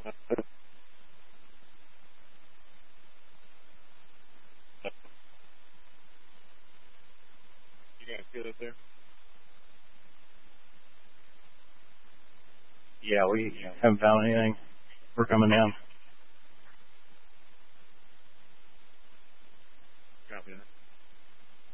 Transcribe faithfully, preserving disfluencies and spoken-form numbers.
You guys feel it there? Yeah, we haven't found anything. We're coming down.